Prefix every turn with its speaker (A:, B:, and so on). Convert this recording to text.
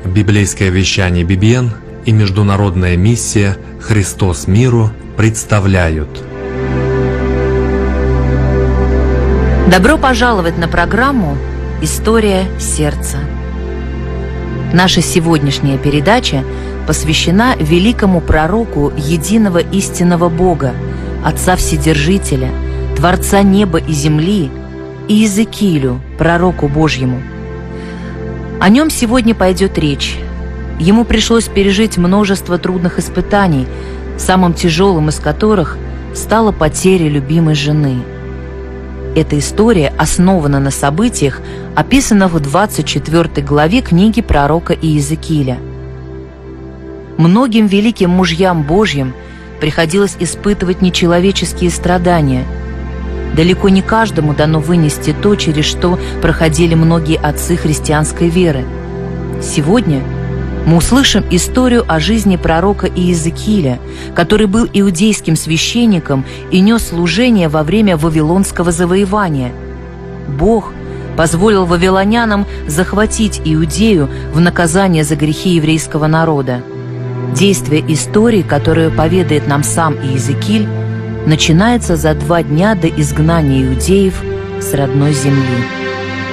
A: Библейское вещание BBN и международная миссия «Христос миру» представляют.
B: Добро пожаловать на программу «История сердца». Наша сегодняшняя передача посвящена великому пророку единого истинного Бога, Отца Вседержителя, Творца неба и земли, Иезекиилю, пророку Божьему. О нем сегодня пойдет речь. Ему пришлось пережить множество трудных испытаний, самым тяжелым из которых стала потеря любимой жены. Эта история основана на событиях, описанных в 24 главе книги пророка Иезекииля. Многим великим мужьям Божьим приходилось испытывать нечеловеческие страдания. Далеко не каждому дано вынести то, через что проходили многие отцы христианской веры. Сегодня мы услышим историю о жизни пророка Иезекииля, который был иудейским священником и нес служение во время вавилонского завоевания. Бог позволил вавилонянам захватить Иудею в наказание за грехи еврейского народа. Действие истории, которую поведает нам сам Иезекииль, начинается за 2 дня до изгнания иудеев с родной земли.